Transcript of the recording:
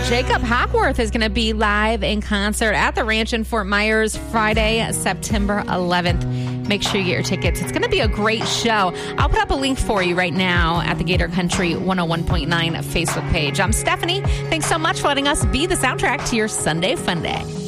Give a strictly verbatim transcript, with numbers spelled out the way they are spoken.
Jacob Hockworth is going to be live in concert at the Ranch in Fort Myers Friday, September eleventh. Make sure you get your tickets. It's going to be a great show. I'll put up a link for you right now at the Gator Country one oh one point nine Facebook page. I'm Stephanie. Thanks so much for letting us be the soundtrack to your Sunday Fun Day.